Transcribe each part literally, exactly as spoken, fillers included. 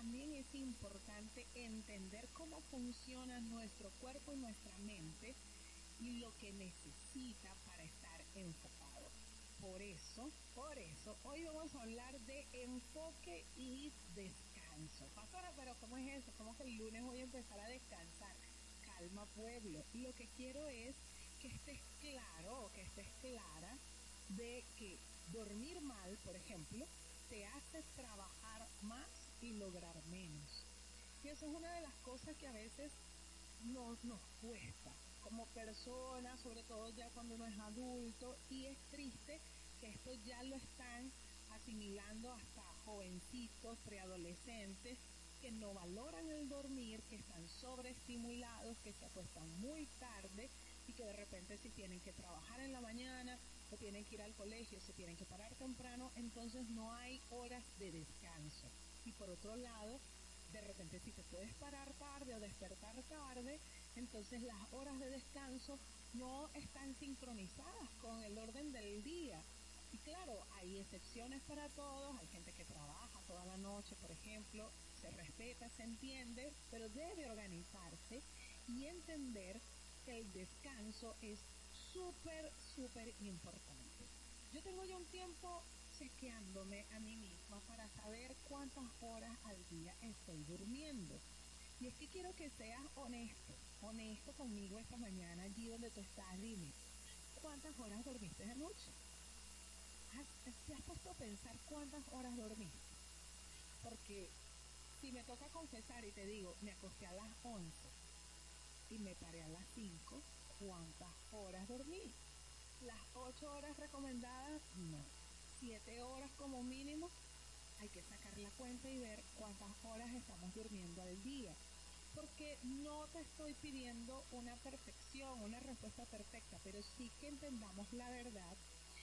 también es importante entender cómo funciona nuestro cuerpo y nuestra mente y lo que necesita para estar enfocado. Por eso, por eso, hoy vamos a hablar de enfoque y descanso. Pastora, pero ¿cómo es eso? ¿Cómo que el lunes voy a empezar a descansar? Calma, pueblo. Lo que quiero es que estés claro o que estés clara de que dormir mal, por ejemplo, te hace trabajar más y lograr menos. Y eso es una de las cosas que a veces nos, nos cuesta como persona, sobre todo ya cuando uno es adulto, y es triste que esto ya lo están asimilando hasta jovencitos, preadolescentes, que no valoran el dormir, que están sobreestimulados, que se acuestan muy tarde y que de repente si tienen que trabajar en la mañana o tienen que ir al colegio, se tienen que parar temprano, entonces no hay horas de descanso. Y por otro lado, de repente si te puedes parar tarde o despertar tarde, entonces las horas de descanso no están sincronizadas con el orden del día. Y claro, hay excepciones para todos, hay gente que trabaja toda la noche, por ejemplo, se respeta, se entiende, pero debe organizarse y entender que el descanso es súper, súper importante. Yo tengo ya un tiempo chequeándome a mí misma para saber cuántas horas al día estoy durmiendo. Y es que quiero que seas honesto, honesto conmigo esta mañana, allí donde tú estás, dime, ¿cuántas horas dormiste anoche? ¿Te has puesto a pensar cuántas horas dormiste? Porque si me toca confesar y te digo, me acosté a las once y me paré a las cinco, ¿cuántas horas dormí? Las ocho horas recomendadas, no. siete horas como mínimo, hay que sacar la cuenta y ver cuántas horas estamos durmiendo al día. Porque no te estoy pidiendo una perfección, una respuesta perfecta, pero sí que entendamos la verdad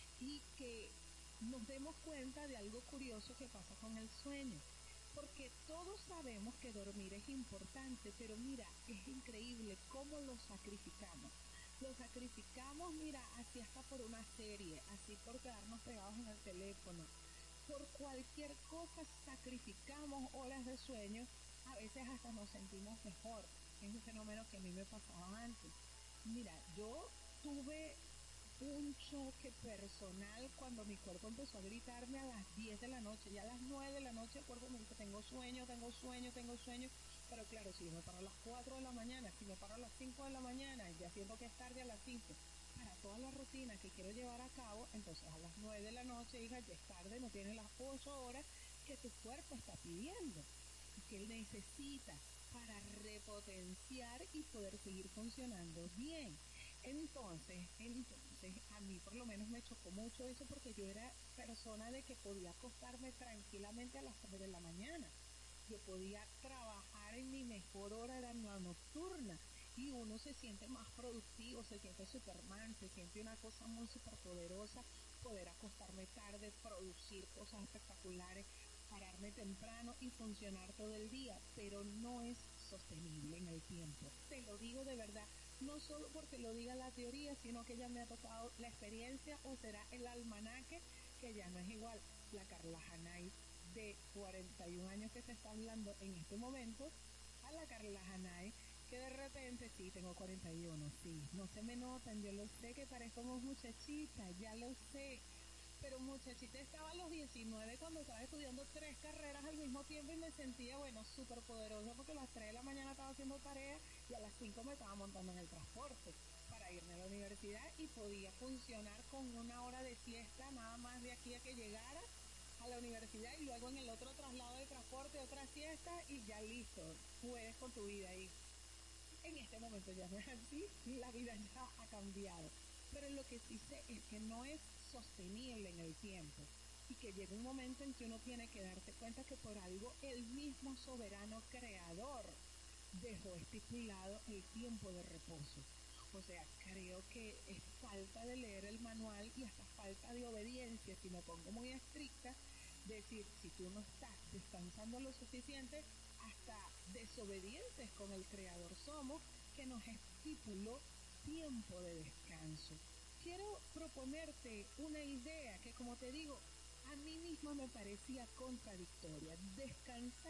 y que nos demos cuenta de algo curioso que pasa con el sueño. Porque todos sabemos que dormir es importante, pero mira, es increíble cómo lo sacrificamos. Lo sacrificamos, mira, así hasta por una serie, así por quedarnos pegados en el teléfono. Por cualquier cosa sacrificamos horas de sueño, a veces hasta nos sentimos mejor. Es un fenómeno que a mí me pasaba antes. Mira, yo tuve un choque personal cuando mi cuerpo empezó a gritarme a las diez de la noche, ya a las nueve de la noche el cuerpo me dice, tengo sueño, tengo sueño, tengo sueño, pero claro, si yo me paro a las cuatro de la mañana, si me paro a las cinco de la mañana, ya siento que es tarde a las cinco, para toda la rutina que quiero llevar a cabo, entonces a las nueve de la noche, hija, ya es tarde, no tienes las ocho horas que tu cuerpo está pidiendo y que él necesita para repotenciar y poder seguir funcionando bien. Entonces, entonces, a mí por lo menos me chocó mucho eso porque yo era persona de que podía acostarme tranquilamente a las tres de la mañana. Yo podía trabajar en mi mejor hora, era la nocturna, y uno se siente más productivo, se siente Superman, se siente una cosa muy superpoderosa, poder acostarme tarde, producir cosas espectaculares, pararme temprano y funcionar todo el día, pero no es sostenible en el tiempo. Te lo digo de verdad, no solo porque lo diga la teoría, sino que ya me ha tocado la experiencia o será el almanaque que ya no es igual. La Carla Hanay de cuarenta y un años que te está hablando en este momento, a la Carla Hanay que de repente, sí, tengo cuarenta y uno, sí, no se me notan, yo lo sé que parezco muchachita, ya lo sé. Pero muchachita estaba a los diecinueve cuando estaba estudiando tres carreras al mismo tiempo y me sentía, bueno, súper poderosa porque a las tres de la mañana estaba haciendo tarea y a las cinco me estaba montando en el transporte para irme a la universidad y podía funcionar con una hora de siesta nada más de aquí a que llegara a la universidad y luego en el otro traslado de transporte otra siesta y ya listo, puedes con tu vida ahí. En este momento ya no es así, la vida ya ha cambiado. Pero lo que sí sé es que no es sostenible en el tiempo y que llega un momento en que uno tiene que darse cuenta que por algo el mismo soberano creador dejó estipulado el tiempo de reposo. O sea, creo que es falta de leer el manual y hasta falta de obediencia, si me pongo muy estricta, decir, si tú no estás descansando lo suficiente, hasta desobedientes con el Creador somos, que nos estipuló tiempo de descanso. Quiero proponerte una idea que, como te digo, a mí misma me parecía contradictoria. Descansar